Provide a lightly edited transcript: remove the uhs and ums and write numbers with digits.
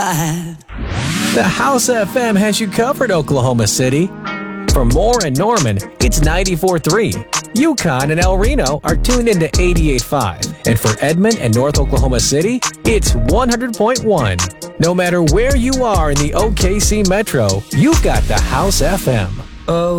The House FM has you covered, Oklahoma City. For Moore and Norman, it's 94.3. Yukon and El Reno are tuned into 88.5. And for Edmond and North Oklahoma City, it's 100.1. No matter where you are in the OKC Metro, you've got the House FM. Oh.